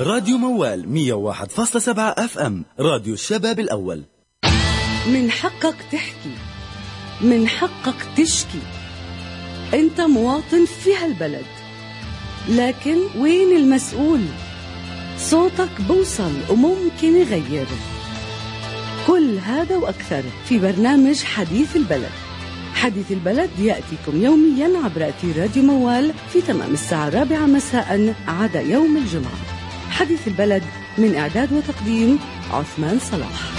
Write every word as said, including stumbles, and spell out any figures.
راديو موال مية وواحد فاصلة سبعة اف ام، راديو الشباب الأول. من حقك تحكي، من حقك تشكي، انت مواطن في هالبلد، لكن وين المسؤول؟ صوتك بوصل وممكن يغير. كل هذا وأكثر في برنامج حديث البلد. حديث البلد يأتيكم يوميا عبر أثير راديو موال في تمام الساعة الرابعة مساء عدا يوم الجمعة. حديث البلد من إعداد وتقديم عثمان صلاح.